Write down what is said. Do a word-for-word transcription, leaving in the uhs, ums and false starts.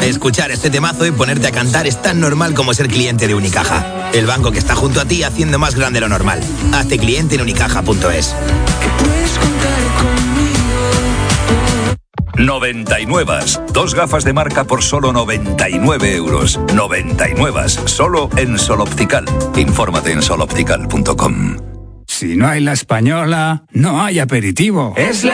Escuchar este temazo y ponerte a cantar es tan normal como ser cliente de Unicaja. El banco que está junto a ti haciendo más grande lo normal. Hazte cliente en unicaja punto es. noventa y nueve. Dos gafas de marca por solo noventa y nueve euros. noventa y nueve. Solo en Sol Optical. Infórmate en sol optical punto com. Si no hay La Española, no hay aperitivo. Es la